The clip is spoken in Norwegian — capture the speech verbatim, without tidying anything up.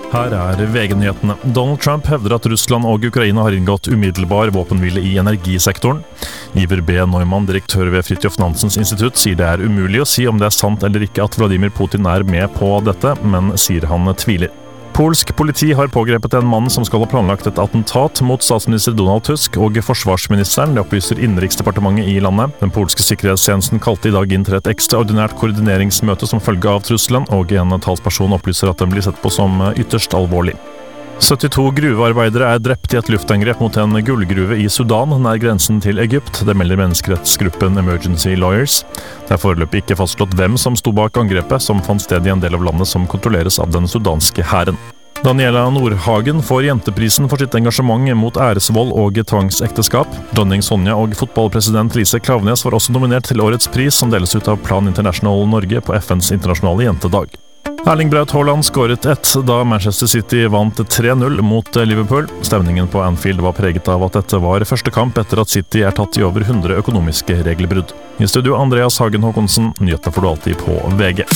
Her er V G-nyhetene. Donald Trump hevder at Russland og Ukraina har inngått umiddelbar våpenhvile i energisektoren. Iver B. Neumann, direktør ved Fridtjof Nansens institutt, sier det er umulig å si om det er sant eller ikke at Vladimir Putin er med på dette, men sier han tviler. Polsk politi har pågrepet en mann som skal ha planlagt et attentat mot statsminister Donald Tusk og forsvarsministeren, det opplyser innenriksdepartementet i landet. Den polske sikkerhetstjenesten kalte i dag inn til et ekstraordinært koordineringsmøte som følge av trusselen, og en talsperson opplyser at den blir sett på som ytterst alvorlig. syttito gruvearbeidere er drept i et luftangrep mot en gullgruve i Sudan, nær grensen til Egypt. Det melder menneskerettsgruppen Emergency Lawyers. Det er foreløpig ikke fastslått hvem som sto bak angrepet, som fant sted i en del av landet som kontrolleres av den sudanske hæren. Daniela Nordhagen får jenteprisen for sitt engasjement mot æresvold og tvangsekteskap. Dronning Sonja og fotballpresident Lise Klaveness var også nominert til årets pris, som deles ut av Plan International Norge på F N's internasjonale jentedag. Erling Braut Haaland skåret ett da Manchester City vant tre null mot Liverpool. Stemningen på Anfield var preget av at dette var første kamp etter at City er tatt i over hundre økonomiske regelbrudd. I studio Andreas Hagen Håkonsen, nyhetene får du alltid på V G.